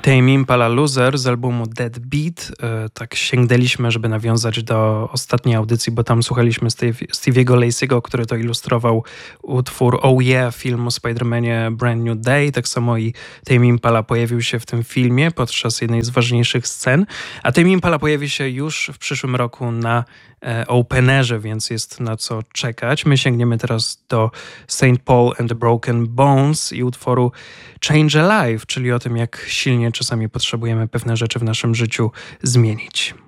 Tame Impala Loser z albumu Dead Beat. Tak sięgnęliśmy, żeby nawiązać do ostatniej audycji, bo tam słuchaliśmy Stevie'ego Lacey'ego, który to ilustrował utwór Oh Yeah filmu o Spider-Manie Brand New Day. Tak samo i Tame Impala pojawił się w tym filmie podczas jednej z ważniejszych scen. A Tame Impala pojawi się już w przyszłym roku na openerze, więc jest na co czekać. My sięgniemy teraz do Saint Paul and the Broken Bones i utworu Change a Life, czyli o tym, jak silnie czasami potrzebujemy pewne rzeczy w naszym życiu zmienić.